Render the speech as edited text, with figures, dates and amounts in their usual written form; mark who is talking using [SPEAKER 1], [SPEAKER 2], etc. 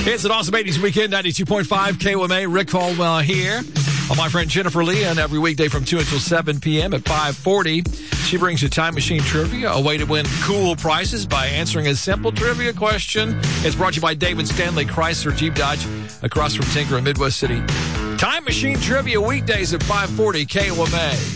[SPEAKER 1] It's an awesome 80s weekend, 92.5 KOMA. Rick Caldwell here. My friend Jennifer Lee, and every weekday from 2 until 7 p.m. at 5:40. She brings you Time Machine Trivia, a way to win cool prizes by answering a simple trivia question. It's brought to you by David Stanley Chrysler Jeep Dodge, across from Tinker in Midwest City. Time Machine Trivia weekdays at 5:40 KOMA.